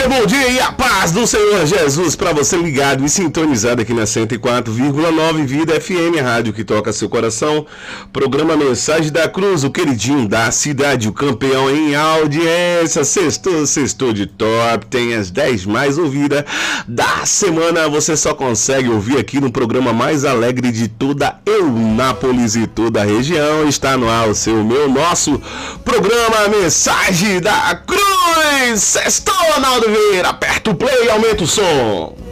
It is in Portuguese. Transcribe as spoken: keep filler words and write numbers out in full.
meu bom dia e a paz do Senhor Jesus para você ligado e sintonizado aqui na cento e quatro vírgula nove Vida F M, a rádio que toca seu coração. Programa Mensagem da Cruz, o queridinho da cidade, o campeão em audiência. Sextou, sextou de top, tem as dez mais ouvidas da semana. Você só consegue ouvir aqui no programa mais alegre de toda Eunápolis e toda a região. Está no ar o seu, meu, nosso programa Mensagem da Cruz. Sextou, Arnaldo Vieira, aperta o play e aumenta o som.